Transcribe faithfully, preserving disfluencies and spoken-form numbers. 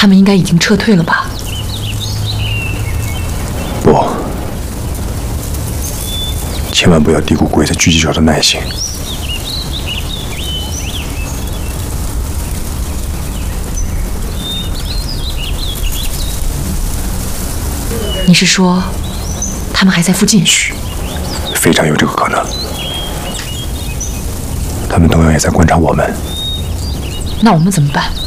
他们应该已经撤退了吧？ 不，千万不要低估鬼子狙击手的耐性。 你是说，他们还在附近？ 嘘，非常有这个可能。他们同样也在观察我们。 那我们怎么办？